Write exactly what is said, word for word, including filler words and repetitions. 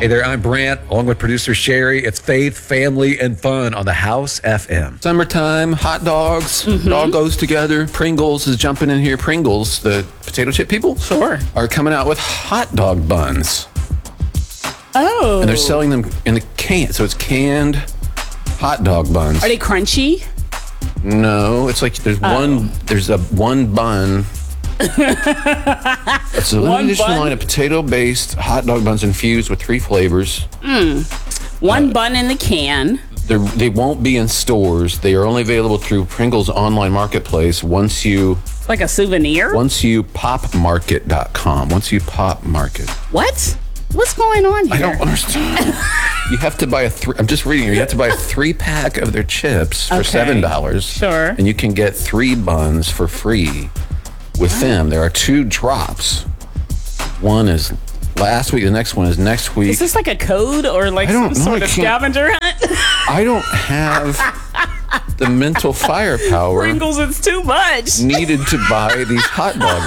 Hey there, I'm Brant, along with producer Sherry. It's faith, family, and fun on the House F M. Summertime, hot dogs, Mm-hmm. it all goes together. Pringles is jumping in here. Pringles, the potato chip people, Sure. are coming out with hot dog buns. Oh. And they're selling them in the can. So it's canned hot dog buns. Are they crunchy? No, it's like there's Oh. one, there's a one bun. It's a One limited edition bun? line of potato-based hot dog buns infused with three flavors. One bun in the can. They're, they won't be in stores. They are only available through Pringles online marketplace. Once you Like a souvenir? once you pop market dot com. Once you pop market. What? What's going on here? I don't understand. You have to buy a three. I'm just reading here. You have to buy a three pack of their chips for Okay. seven dollars. Sure. And you can get three buns for free with them. There are two drops. One is last week. The next one is next week. Is this like a code or like I some don't know. sort I of can't- scavenger hunt? I don't have the mental firepower Pringles, it's too much. needed to buy these hot dogs.